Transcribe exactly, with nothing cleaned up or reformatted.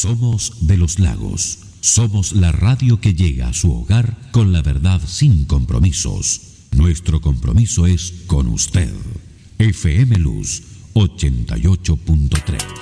Somos de los Lagos. Somos la radio que llega a su hogar con la verdad sin compromisos. Nuestro compromiso es con usted. F M Luz ochenta y ocho punto tres.